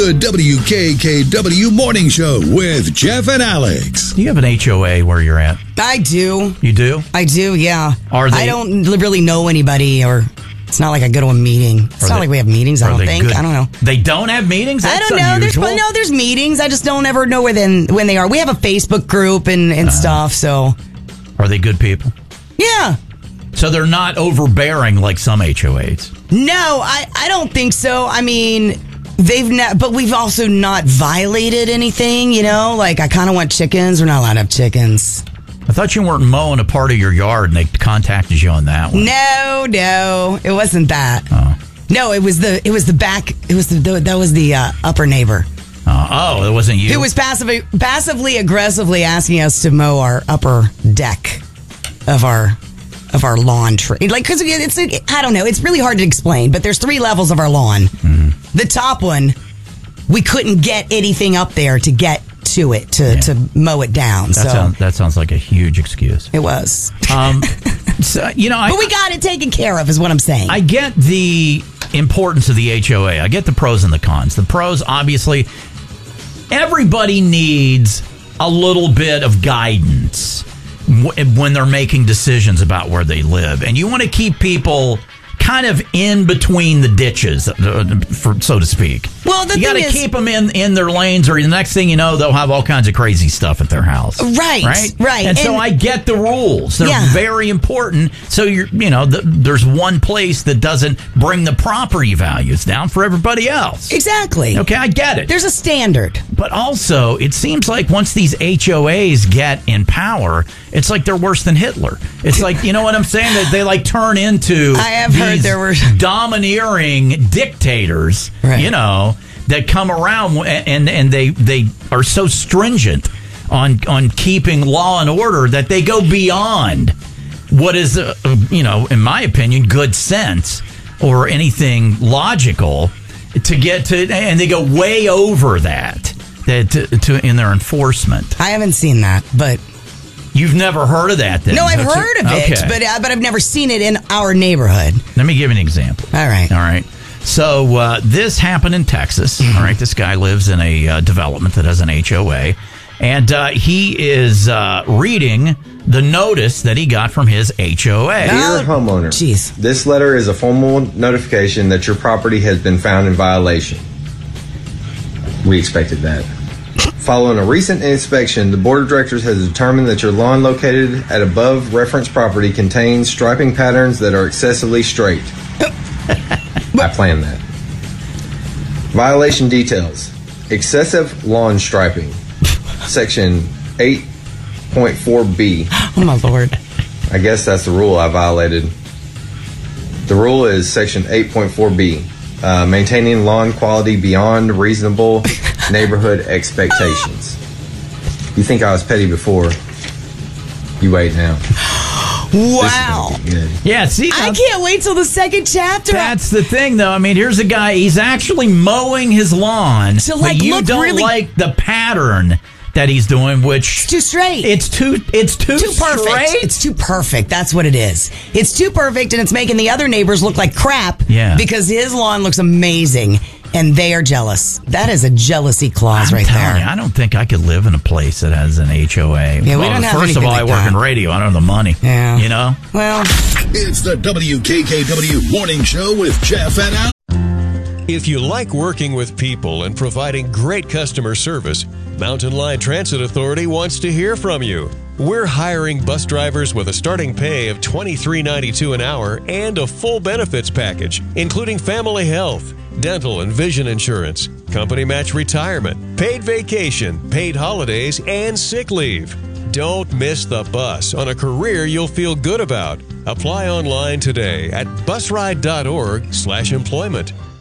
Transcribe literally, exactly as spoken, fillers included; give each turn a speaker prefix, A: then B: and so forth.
A: The W K K W Morning Show with Jeff and Alex.
B: Do you have an H O A where you're at?
C: I do.
B: You do?
C: I do, yeah.
B: Are they,
C: I don't really know anybody, or it's not like I go to a meeting. It's not
B: they,
C: like we have meetings, I don't think.
B: Good?
C: I don't know.
B: They don't have meetings? That's
C: I don't know.
B: unusual.
C: There's no, there's meetings. I just don't ever know where then when they are. We have a Facebook group and, and uh, stuff, so.
B: Are they good people?
C: Yeah.
B: So they're not overbearing like some H O As?
C: No, I, I don't think so. I mean, they've not, but we've also not violated anything, you know? Like, I kind of want chickens. We're not allowed to have chickens.
B: I thought you weren't mowing a part of your yard and they contacted you on that one.
C: No, no, it wasn't that.
B: Oh.
C: No, it was the, it was the back, it was the, the that was the uh, upper neighbor.
B: Uh, oh, it wasn't you?
C: Who was passively, passively aggressively asking us to mow our upper deck of our of our lawn tree. Like, because it's, I don't know, it's really hard to explain, but there's three levels of our lawn. Mm-hmm. The top one, we couldn't get anything up there to get to it, to, yeah. to mow it down.
B: That,
C: so
B: sounds, that sounds like a huge excuse.
C: It was.
B: Um, so, you know, I,
C: but we got it taken care of, is what I'm saying.
B: I get the importance of the H O A. I get the pros and the cons. The pros, obviously, everybody needs a little bit of guidance when they're making decisions about where they live. And you want to keep people kind of in between the ditches, for, so to speak.
C: Well, the
B: you got to keep them in, in their lanes, or the next thing you know, they'll have all kinds of crazy stuff at their house.
C: Right,
B: right,
C: right.
B: And, and so I get the rules; they're yeah. very important. So you're, you know, the, there's one place that doesn't bring the property values down for everybody else.
C: Exactly.
B: Okay, I get it.
C: There's a standard,
B: but also it seems like once these H O As get in power, it's like they're worse than Hitler. It's like, you know what I'm saying? That they, they like turn into.
C: I have heard there were
B: domineering dictators.
C: Right.
B: You know. That come around and and they they are so stringent on on keeping law and order that they go beyond what is uh, you know, in my opinion, good sense or anything logical to get to, and they go way over that that to, to in their enforcement.
C: I haven't seen that, but
B: you've never heard of that then?
C: No, I've
B: That's
C: heard
B: a,
C: of it,
B: okay.
C: but uh, but I've never seen it in our neighborhood.
B: Let me give you an example.
C: All right,
B: all right. So uh, this happened in Texas. Mm-hmm. All right, this guy lives in a uh, development that has an H O A, and uh, he is uh, reading the notice that he got from his H O A.
D: Dear homeowner,
C: Jeez.
D: This letter is a formal notification that your property has been found in violation. We expected that. Following a recent inspection, the board of directors has determined that your lawn located at above reference property contains striping patterns that are excessively straight. I planned that. Violation details. Excessive lawn striping. Section eight point four B.
C: Oh, my Lord.
D: I guess that's the rule I violated. The rule is Section eight point four B. Uh, maintaining lawn quality beyond reasonable neighborhood expectations. You think I was petty before? You wait now.
C: Wow.
B: Yeah, see,
C: I can't wait till the second chapter.
B: That's the thing, though. I mean, here's a guy, he's actually mowing his lawn,
C: to, like,
B: but you
C: look
B: don't
C: really...
B: like the pattern that he's doing, which...
C: It's too straight.
B: It's too It's too,
C: too perfect.
B: Straight?
C: It's too perfect. That's what it is. It's too perfect, and it's making the other neighbors look like crap
B: yeah.
C: because his lawn looks amazing. And they are jealous. That is a jealousy clause
B: I'm
C: right there.
B: You, I don't think I could live in a place that has an H O A.
C: Yeah,
B: well,
C: we don't have
B: first of all,
C: like
B: I work
C: that.
B: in radio. I don't have the money.
C: Yeah.
B: You know?
C: Well.
A: It's the W K K W Morning Show with Jeff and Al.
E: If you like working with people and providing great customer service, Mountain Line Transit Authority wants to hear from you. We're hiring bus drivers with a starting pay of twenty-three ninety-two an hour and a full benefits package, including family health, dental and vision insurance, company match retirement, paid vacation, paid holidays, and sick leave. Don't miss the bus on a career you'll feel good about. Apply online today at busride dot org slash employment.